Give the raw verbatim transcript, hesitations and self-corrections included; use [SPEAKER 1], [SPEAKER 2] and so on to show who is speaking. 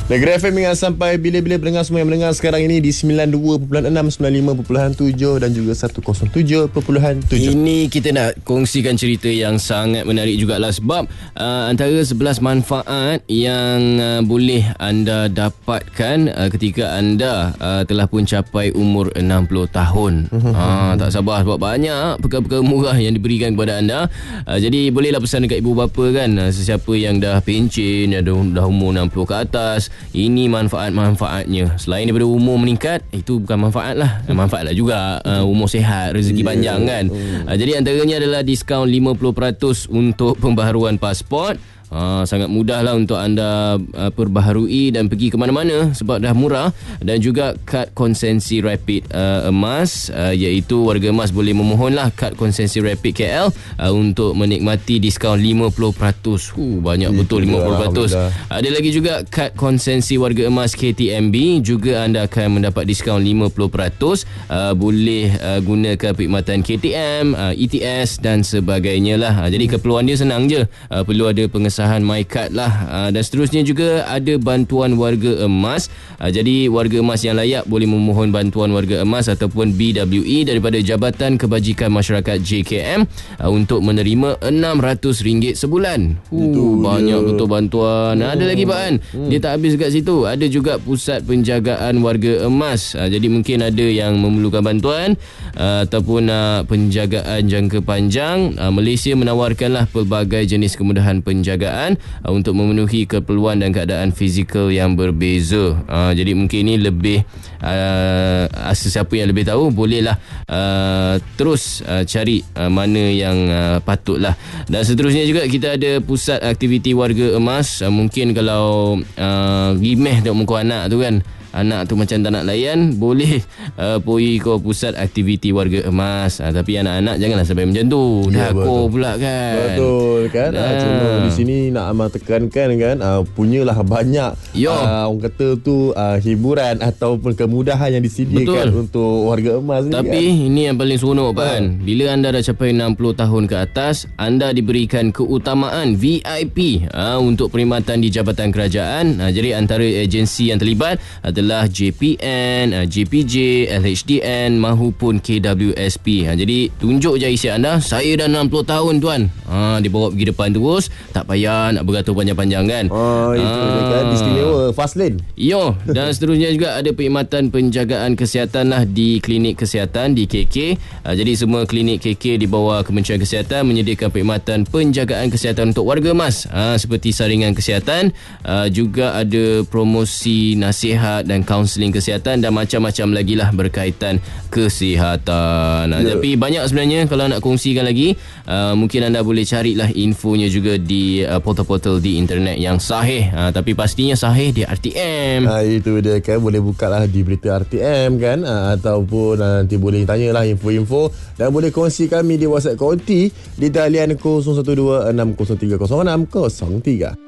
[SPEAKER 1] Negeri F M ingat sampai bila-bila pendengar semua yang mendengar sekarang ini di sembilan puluh dua perpuluhan enam, sembilan puluh lima perpuluhan tujuh dan juga seratus tujuh perpuluhan tujuh.
[SPEAKER 2] Ini kita nak kongsikan cerita yang sangat menarik jugalah sebab uh, antara sebelas manfaat yang uh, boleh anda dapatkan uh, ketika anda uh, telah pun capai umur enam puluh tahun. uh, tak sabar sebab banyak perkara-perkara murah yang diberikan kepada anda. Uh, jadi bolehlah pesan dekat ibu bapa kan, uh, sesiapa yang dah pencen, yang dah, dah umur enam puluh ke atas. Ini manfaat-manfaatnya. Selain daripada umur meningkat, itu bukan manfaat lah, manfaat lah juga uh, umur sihat, rezeki yeah. panjang kan. uh, Jadi antaranya adalah diskaun lima puluh peratus untuk pembaharuan pasport. Ha, sangat mudah lah untuk anda uh, perbaharui dan pergi ke mana-mana sebab dah murah. Dan juga kad konsensi rapid uh, emas, uh, iaitu warga emas boleh memohonlah kad konsensi rapid K L uh, untuk menikmati diskaun lima puluh peratus. Uh, banyak Itu betul lima puluh peratus. Ada lagi juga kad konsensi warga emas K T M B, juga anda akan mendapat diskaun lima puluh peratus. uh, Boleh uh, gunakan perkhidmatan K T M, uh, E T S dan sebagainya lah. uh, Jadi keperluan dia senang je, uh, perlu ada pengesahan MyCard lah. uh, Dan seterusnya juga ada bantuan warga emas. uh, Jadi warga emas yang layak boleh memohon bantuan warga emas ataupun B W E daripada Jabatan Kebajikan Masyarakat J K M uh, untuk menerima enam ratus ringgit sebulan. uh, Banyak dia. betul bantuan. hmm. Ada lagi Pak An, hmm. dia tak habis dekat situ. Ada juga pusat penjagaan warga emas. uh, Jadi mungkin ada yang memerlukan bantuan uh, ataupun uh, penjagaan jangka panjang. uh, Malaysia menawarkanlah pelbagai jenis kemudahan penjagaan uh, untuk memenuhi keperluan dan keadaan fizikal yang berbeza. Uh, jadi mungkin ini lebih uh, sesiapa yang lebih tahu bolehlah uh, terus uh, cari uh, mana yang uh, patutlah. Dan seterusnya juga kita ada pusat aktiviti warga emas. Uh, mungkin kalau uh, gimeh tengok muka anak tu kan, anak tu macam tak nak layan, boleh uh, pergi ke pusat aktiviti warga emas. uh, Tapi anak-anak janganlah sampai macam tu. Dah
[SPEAKER 1] ya,
[SPEAKER 2] kau pula kan.
[SPEAKER 1] Betul kan.
[SPEAKER 2] Nah.
[SPEAKER 1] uh, Cuma di sini nak amal tekankan kan, uh, punyalah banyak uh, orang kata tu uh, hiburan ataupun kemudahan yang disediakan Betul. untuk warga emas ni.
[SPEAKER 2] Tapi kan? Ini yang paling seronok Pak, uh. bila anda dah capai enam puluh tahun ke atas, anda diberikan keutamaan V I P uh, untuk perkhidmatan di Jabatan Kerajaan. uh, Jadi antara agensi yang terlibat adalah J P N, J P J, L H D N maupun K W S P. Ha, jadi tunjuk je isi anda, saya dah enam puluh tahun tuan. Ha, dibawa pergi depan terus, tak payah nak beratur panjang-panjang kan.
[SPEAKER 1] Oh, itu ha. kan istimewa fast lane.
[SPEAKER 2] Yo, dan seterusnya juga ada perkhidmatan penjagaan kesihatan lah di klinik kesihatan di K K. Ha, jadi semua klinik K K di bawah Kementerian Kesihatan menyediakan perkhidmatan penjagaan kesihatan untuk warga emas. Ha, seperti saringan kesihatan, ha, juga ada promosi nasihat dan kaunseling kesihatan dan macam-macam lagi lah berkaitan kesihatan. Yeah. Tapi banyak sebenarnya kalau nak kongsikan lagi. uh, Mungkin anda boleh carilah infonya juga di uh, portal-portal di internet yang sahih. uh, Tapi pastinya sahih di R T M.
[SPEAKER 1] ha, Itu dia kan, boleh buka lah di berita R T M kan, ha, ataupun uh, nanti boleh tanyalah info-info. Dan boleh kongsi kami di WhatsApp Konti di talian kosong satu dua enam kosong tiga kosong enam kosong tiga.